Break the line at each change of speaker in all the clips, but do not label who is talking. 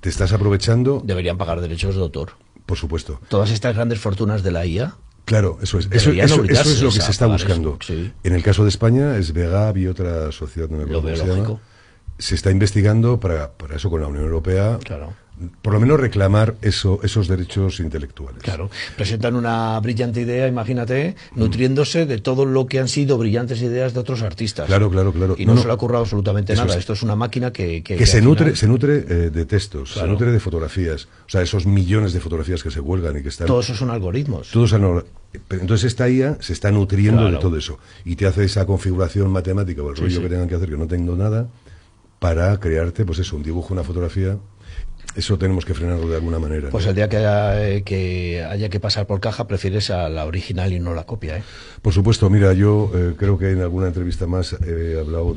te estás aprovechando.
Deberían pagar derechos de autor.
Por supuesto.
Todas estas grandes fortunas de la IA.
Claro, eso es. Eso es lo que se está buscando. Sí. En el caso de España es VEGAP y otra sociedad, no me acuerdo cómo se llama. Se está investigando para eso con la Unión Europea.
Claro.
Por lo menos reclamar esos derechos intelectuales.
Claro, presentan una brillante idea, imagínate, nutriéndose de todo lo que han sido brillantes ideas de otros artistas.
Claro.
Y no se le ha ocurrido absolutamente nada. Esto es una máquina que
se nutre de textos, claro. Se nutre de fotografías. O sea, esos millones de fotografías que se cuelgan y que están...
Todos esos son algoritmos.
Entonces esta IA se está nutriendo de todo eso. Y te hace esa configuración matemática o el rollo que tengan que hacer, que no tengo nada, para crearte, pues eso, un dibujo, una fotografía. Eso tenemos que frenarlo de alguna manera.
Pues el día que haya que pasar por caja, prefieres a la original y no la copia, ¿eh?
Por supuesto, mira, yo creo que en alguna entrevista más he hablado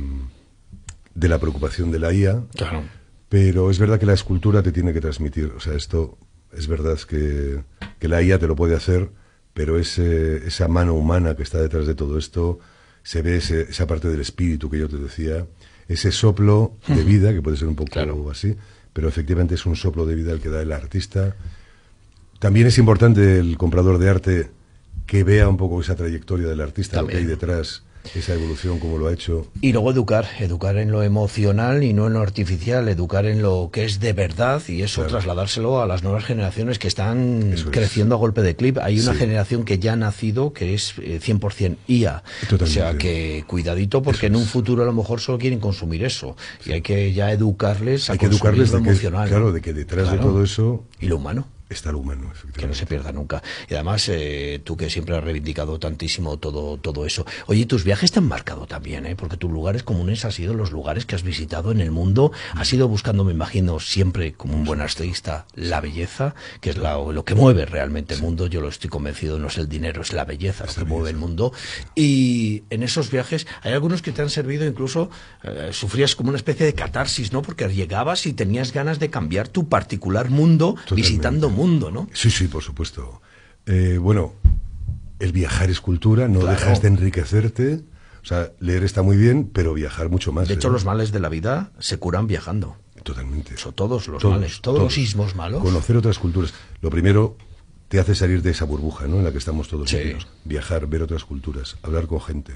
de la preocupación de la IA,
claro.
Pero es verdad que la escultura te tiene que transmitir. O sea, esto es verdad que la IA te lo puede hacer, pero esa mano humana que está detrás de todo esto, se ve esa parte del espíritu que yo te decía, ese soplo de vida, que puede ser un poco así, pero efectivamente es un soplo de vida el que da el artista. También es importante el comprador de arte que vea un poco esa trayectoria del artista, también, lo que hay detrás, esa evolución, cómo lo ha hecho.
Y luego educar en lo emocional y no en lo artificial, educar en lo que es de verdad y eso trasladárselo a las nuevas generaciones que están creciendo a golpe de clip. Hay una generación que ya ha nacido que es 100% IA. Totalmente. O sea que cuidadito porque en un futuro a lo mejor solo quieren consumir eso y hay que ya educarles a consumir lo emocional.
Claro, de que detrás de todo eso...
Y lo humano.
Está el humano, efectivamente.
Que no se pierda nunca. Y además, tú que siempre has reivindicado tantísimo todo eso. Oye, tus viajes te han marcado también, ¿eh? Porque tus lugares comunes han sido los lugares que has visitado en el mundo. Has ido buscando, me imagino, siempre como un buen artista, la belleza, que es lo que mueve realmente el mundo. Yo lo estoy convencido, no es el dinero, es la belleza lo que mueve el mundo. Y en esos viajes hay algunos que te han servido incluso, sufrías como una especie de catarsis, ¿no? Porque llegabas y tenías ganas de cambiar tu particular mundo visitando mundo, ¿no?
Sí, por supuesto. Bueno, el viajar es cultura, no dejas de enriquecerte. O sea, leer está muy bien, pero viajar mucho más.
De hecho, los males de la vida se curan viajando.
Totalmente.
Son todos los males, todos los sismos malos.
Conocer otras culturas. Lo primero te hace salir de esa burbuja, ¿no? En la que estamos todos metidos. Viajar, ver otras culturas, hablar con gente.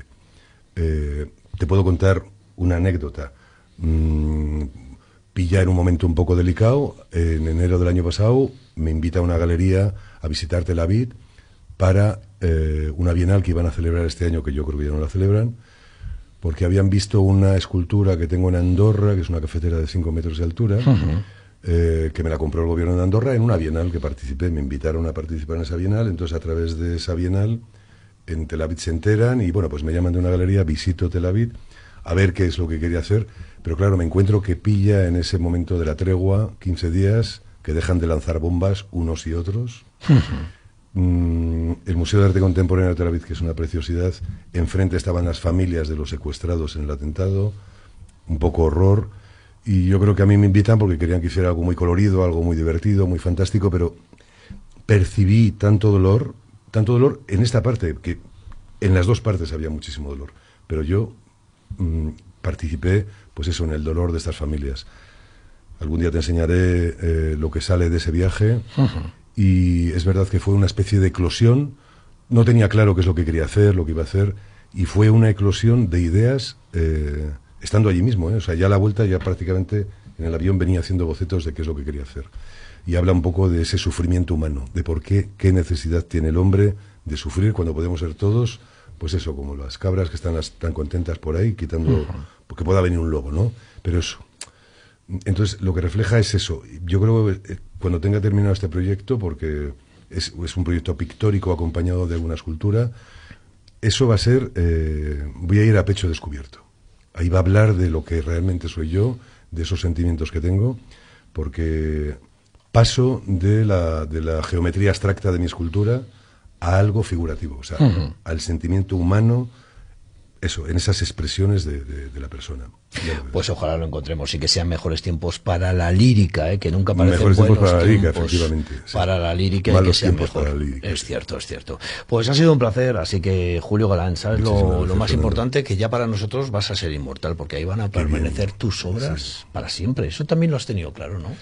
Te puedo contar una anécdota. Pilla en un momento un poco delicado. En enero del año pasado me invita a una galería a visitar Tel Aviv para una bienal que iban a celebrar este año, que yo creo que ya no la celebran, porque habían visto una escultura que tengo en Andorra, que es una cafetera de 5 metros de altura, que me la compró el gobierno de Andorra en una bienal que participé. Me invitaron a participar en esa bienal, entonces a través de esa bienal en Tel Aviv se enteran y bueno, pues me llaman de una galería, visito Tel Aviv a ver qué es lo que quería hacer, pero claro, me encuentro que pilla en ese momento de la tregua 15 días que dejan de lanzar bombas unos y otros. El Museo de Arte Contemporáneo de Tel Aviv, que es una preciosidad, enfrente estaban las familias de los secuestrados en el atentado, un poco horror, y yo creo que a mí me invitan porque querían que hiciera algo muy colorido, algo muy divertido, muy fantástico, pero percibí tanto dolor en esta parte, que en las dos partes había muchísimo dolor, pero yo participé, pues eso, en el dolor de estas familias. Algún día te enseñaré lo que sale de ese viaje. Y es verdad que fue una especie de eclosión. No tenía claro qué es lo que quería hacer, lo que iba a hacer, y fue una eclosión de ideas estando allí mismo, ¿eh? O sea, ya a la vuelta, ya prácticamente en el avión venía haciendo bocetos de qué es lo que quería hacer. Y habla un poco de ese sufrimiento humano, de por qué necesidad tiene el hombre de sufrir cuando podemos ser todos, pues eso, como las cabras que están tan contentas por ahí, quitando, porque pueda venir un lobo, ¿no? Pero eso. Entonces, lo que refleja es eso. Yo creo que cuando tenga terminado este proyecto, porque es un proyecto pictórico acompañado de alguna escultura, eso va a ser, voy a ir a pecho descubierto. Ahí va a hablar de lo que realmente soy yo, de esos sentimientos que tengo, porque paso de la geometría abstracta de mi escultura a algo figurativo, o sea, al sentimiento humano, eso, en esas expresiones de la persona.
Pues ojalá lo encontremos y que sean mejores tiempos para la lírica, que nunca parecen
mejores
buenos
tiempos para la lírica, efectivamente. Sí.
Para la lírica y que sea mejor. Es cierto. Pues ha sido un placer, así que Julio Galán, ¿sabes lo más importante? Que ya para nosotros vas a ser inmortal, porque ahí van a permanecer tus obras para siempre. Eso también lo has tenido claro, ¿no?